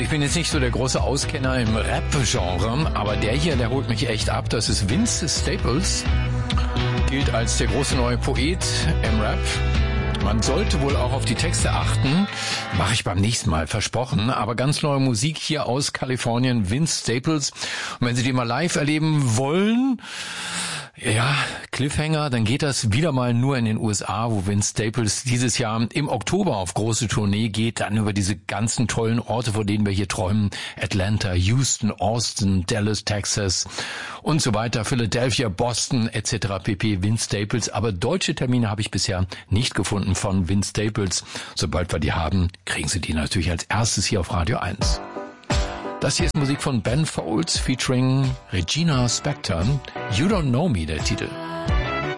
bin jetzt nicht so der große Auskenner im Rap-Genre, aber der hier, der holt mich echt ab. Das ist Vince Staples, gilt als der große neue Poet im Rap. Man sollte wohl auch auf die Texte achten. Mache ich beim nächsten Mal, versprochen. Aber ganz neue Musik hier aus Kalifornien, Vince Staples. Und wenn Sie die mal live erleben wollen, ja, Cliffhanger, dann geht das wieder mal nur in den USA, wo Vince Staples dieses Jahr im Oktober auf große Tournee geht, dann über diese ganzen tollen Orte, vor denen wir hier träumen. Atlanta, Houston, Austin, Dallas, Texas und so weiter, Philadelphia, Boston etc. pp. Vince Staples. Aber deutsche Termine habe ich bisher nicht gefunden von Vince Staples. Sobald wir die haben, kriegen Sie die natürlich als erstes hier auf Radio 1. Das hier ist Musik von Ben Folds featuring Regina Spektor. You Don't Know Me, der Titel.